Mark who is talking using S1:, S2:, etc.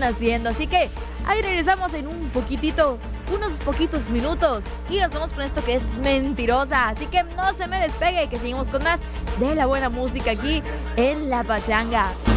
S1: están haciendo. Así que ahí regresamos en unos poquitos minutos. Y nos vamos con esto que es Mentirosa. Así que no se me despegue, que seguimos con más de la buena música aquí en La Pachanga.